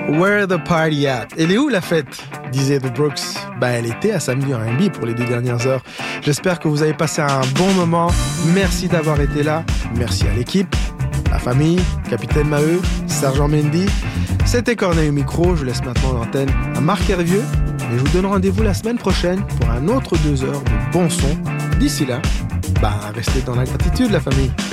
Where the party at? Elle est où la fête? Disait The Brooks. Elle était à Samedi R&B pour les 2 dernières heures. J'espère que vous avez passé un bon moment. Merci d'avoir été là. Merci à l'équipe, la famille, Capitaine Maheu, Sergent Mendy. C'était Corneille au micro. Je laisse maintenant l'antenne à Marc Hervieux. Et je vous donne rendez-vous la semaine prochaine pour un autre 2 heures de bon son. D'ici là, restez dans la gratitude, la famille.